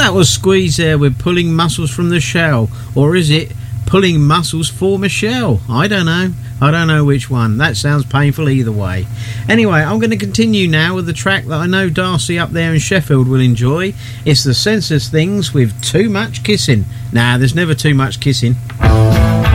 that was Squeeze there with Pulling Muscles from the Shell. Or is it Pulling Muscles for Michelle? I don't know which one. That sounds painful either way. Anyway, I'm going to continue now with the track that I know Darcy up there in Sheffield will enjoy. It's the Census Things with Too Much Kissing. Nah, there's never too much kissing.